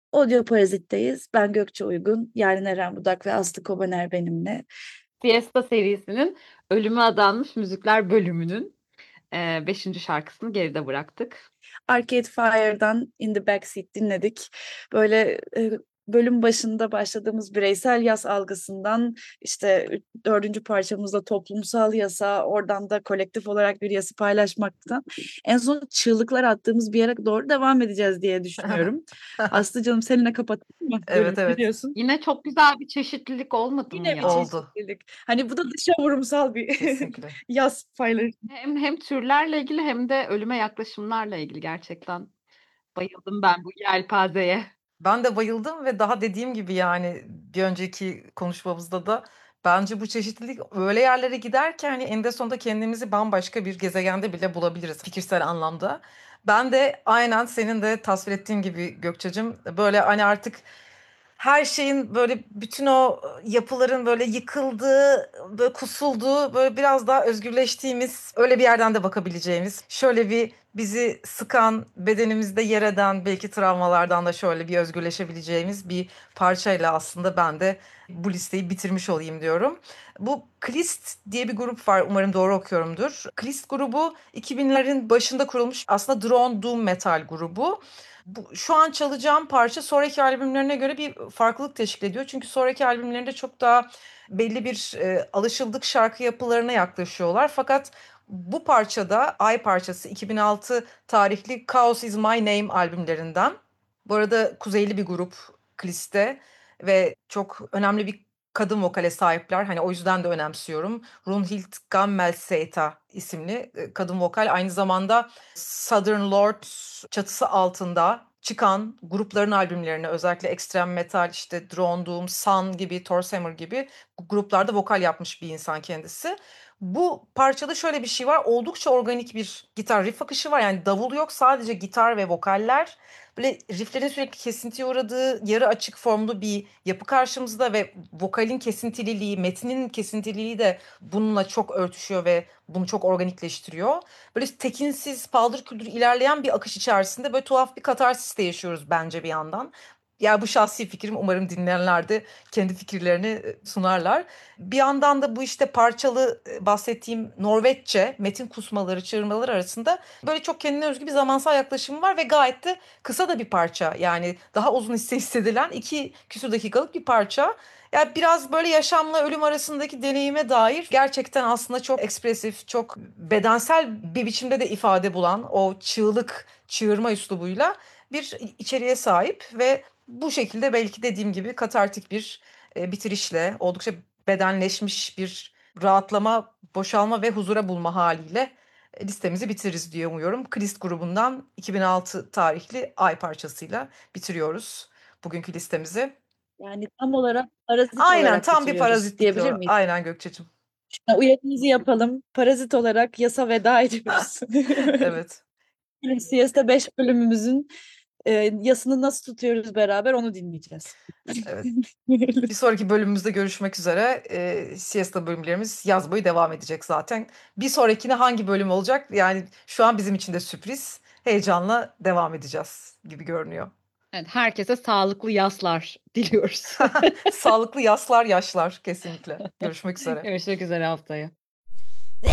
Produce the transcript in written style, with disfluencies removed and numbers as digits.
Audio Parazit'teyiz. Ben Gökçe Uygun, Yaren Eren Budak ve Aslı Kobaner benimle. Siesta serisinin Ölüme Adanmış Müzikler bölümünün 5. şarkısını geride bıraktık. Arcade Fire'dan In the Backseat dinledik. Böyle bölüm başında başladığımız bireysel yas algısından işte dördüncü parçamızda toplumsal yasa, oradan da kolektif olarak bir yası paylaşmaktan en son çığlıklar attığımız bir yere doğru devam edeceğiz diye düşünüyorum. Aslı canım, seninle kapatalım mı bölümü? Evet, Ne evet. diyorsun? Yine çok güzel bir çeşitlilik olmadı mı Yine bir ya? Oldu. çeşitlilik. Hani bu da dışa vurumsal bir Kesinlikle. yaz payları. Hem türlerle ilgili hem de ölüme yaklaşımlarla ilgili gerçekten bayıldım ben bu yelpazeye. Ben de bayıldım ve daha dediğim gibi yani bir önceki konuşmamızda da bence bu çeşitlilik öyle yerlere gider ki hani eninde sonunda kendimizi bambaşka bir gezegende bile bulabiliriz fikirsel anlamda. Ben de aynen senin de tasvir ettiğin gibi Gökçe'cim böyle hani artık her şeyin böyle bütün o yapıların böyle yıkıldığı, böyle kusulduğu, böyle biraz daha özgürleştiğimiz, öyle bir yerden de bakabileceğimiz, şöyle bir bizi sıkan, bedenimizde yer eden belki travmalardan da şöyle bir özgürleşebileceğimiz bir parçayla aslında ben de bu listeyi bitirmiş olayım diyorum. Bu Klist diye bir grup var. Umarım doğru okuyorumdur. Klist grubu 2000'lerin başında kurulmuş aslında drone doom metal grubu. Şu an çalacağım parça sonraki albümlerine göre bir farklılık teşkil ediyor. Çünkü sonraki albümlerinde çok daha belli bir alışıldık şarkı yapılarına yaklaşıyorlar. Fakat bu parçada Ay parçası 2006 tarihli Chaos Is My Name albümlerinden. Bu arada kuzeyli bir grup Kliste ve çok önemli bir kadın vokale sahipler. Hani o yüzden de önemsiyorum. Runhild Gammelseita isimli kadın vokal aynı zamanda Southern Lord çatısı altında çıkan grupların albümlerini özellikle Extreme Metal, işte Drone Doom, Sun gibi, Thorhammer gibi gruplarda vokal yapmış bir insan kendisi. Bu parçada şöyle bir şey var. Oldukça organik bir gitar riff akışı var. Yani davul yok, sadece gitar ve vokaller. Böyle rifflerin sürekli kesintiye uğradığı yarı açık formlu bir yapı karşımızda ve vokalin kesintililiği, metnin kesintililiği de bununla çok örtüşüyor ve bunu çok organikleştiriyor. Böyle tekinsiz, paldır küldür ilerleyen bir akış içerisinde böyle tuhaf bir katarsis de yaşıyoruz bence bir yandan. Ya bu şahsi fikrim, umarım dinleyenler de kendi fikirlerini sunarlar. Bir yandan da bu işte parçalı bahsettiğim Norveççe metin kusmaları, çığırmaları arasında böyle çok kendine özgü bir zamansal yaklaşım var ve gayet de kısa da bir parça. Yani daha uzun hissedilen 2 küsur dakikalık bir parça. Ya biraz böyle yaşamla ölüm arasındaki deneyime dair gerçekten aslında çok ekspresif, çok bedensel bir biçimde de ifade bulan o çığlık, çığırma üslubuyla bir içeriğe sahip ve bu şekilde belki dediğim gibi katartik bir bitirişle, oldukça bedenleşmiş bir rahatlama, boşalma ve huzura bulma haliyle listemizi bitiririz diye umuyorum. Klist grubundan 2006 tarihli Ay parçasıyla bitiriyoruz bugünkü listemizi. Yani tam olarak parazit Aynen, olarak tam bir bitiriyoruz parazitlikle diyebilir o. miyiz? Aynen Gökçe'cim. Uyarımızı yapalım. Parazit olarak yasa veda ediyoruz. Evet, Siesta 5 bölümümüzün yasını nasıl tutuyoruz beraber onu dinleyeceğiz. evet. Bir sonraki bölümümüzde görüşmek üzere. Siesta bölümlerimiz yaz boyu devam edecek zaten. Bir sonrakine hangi bölüm olacak? Yani şu an bizim için de sürpriz. Heyecanla devam edeceğiz gibi görünüyor. Evet, herkese sağlıklı yaslar diliyoruz. Sağlıklı yaslar, yaşlar kesinlikle. Görüşmek üzere. Görüşmek üzere haftaya.